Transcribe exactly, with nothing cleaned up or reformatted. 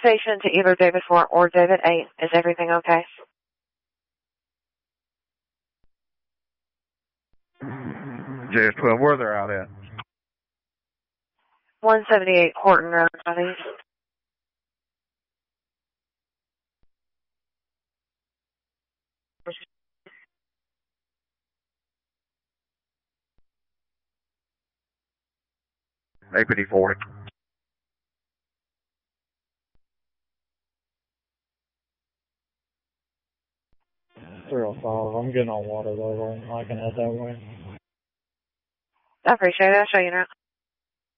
station to either David four or David eight. Is everything okay? J S twelve, where they're out at? one seventy-eight Horton Road, Southeast. A P D forty. three oh five, I'm getting on water though, I can head that way. I appreciate it. I'll show you now.